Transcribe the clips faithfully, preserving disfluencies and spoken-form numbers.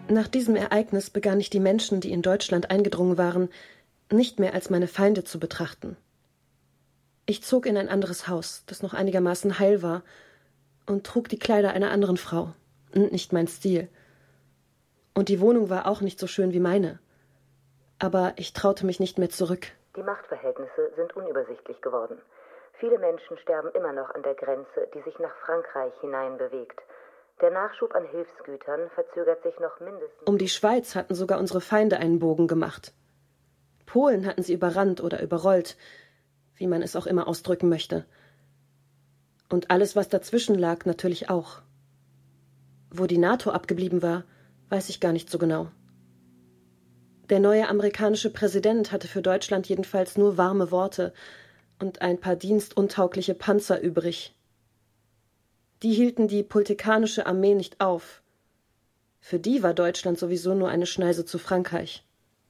Nach diesem Ereignis begann ich die Menschen, die in Deutschland eingedrungen waren, nicht mehr als meine Feinde zu betrachten. Ich zog in ein anderes Haus, das noch einigermaßen heil war, und trug die Kleider einer anderen Frau, nicht mein Stil. Und die Wohnung war auch nicht so schön wie meine. Aber ich traute mich nicht mehr zurück. Die Machtverhältnisse sind unübersichtlich geworden. Viele Menschen sterben immer noch an der Grenze, die sich nach Frankreich hinein bewegt. Der Nachschub an Hilfsgütern verzögert sich noch mindestens... Um die Schweiz hatten sogar unsere Feinde einen Bogen gemacht. Polen hatten sie überrannt oder überrollt, wie man es auch immer ausdrücken möchte. Und alles, was dazwischen lag, natürlich auch. Wo die NATO abgeblieben war, weiß ich gar nicht so genau. Der neue amerikanische Präsident hatte für Deutschland jedenfalls nur warme Worte und ein paar dienstuntaugliche Panzer übrig. Die hielten die pultekanische Armee nicht auf. Für die war Deutschland sowieso nur eine Schneise zu Frankreich.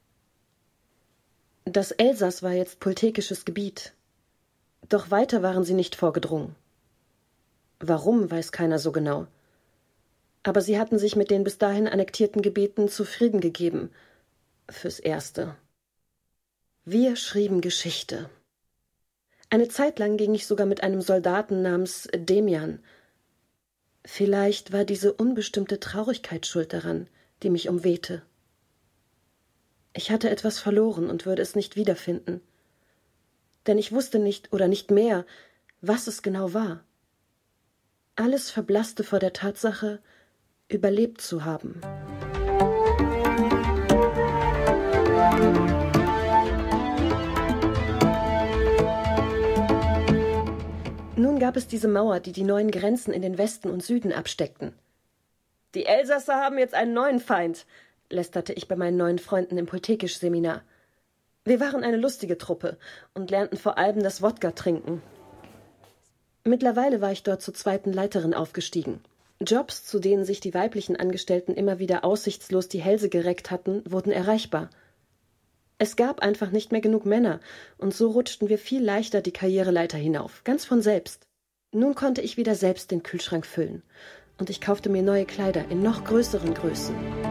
Das Elsass war jetzt pultekisches Gebiet. Doch weiter waren sie nicht vorgedrungen. Warum, weiß keiner so genau. Aber sie hatten sich mit den bis dahin annektierten Gebieten zufrieden gegeben. Fürs Erste. Wir schrieben Geschichte. Eine Zeit lang ging ich sogar mit einem Soldaten namens Demian. Vielleicht war diese unbestimmte Traurigkeit schuld daran, die mich umwehte. Ich hatte etwas verloren und würde es nicht wiederfinden. Denn ich wusste nicht oder nicht mehr, was es genau war. Alles verblasste vor der Tatsache, überlebt zu haben. Nun gab es diese Mauer, die die neuen Grenzen in den Westen und Süden absteckten. Die Elsasser haben jetzt einen neuen Feind, lästerte ich bei meinen neuen Freunden im Pultekisch-Seminar. Wir waren eine lustige Truppe und lernten vor allem das Wodka trinken. Mittlerweile war ich dort zur zweiten Leiterin aufgestiegen. Jobs, zu denen sich die weiblichen Angestellten immer wieder aussichtslos die Hälse gereckt hatten, wurden erreichbar. Es gab einfach nicht mehr genug Männer, und so rutschten wir viel leichter die Karriereleiter hinauf, ganz von selbst. Nun konnte ich wieder selbst den Kühlschrank füllen, und ich kaufte mir neue Kleider in noch größeren Größen.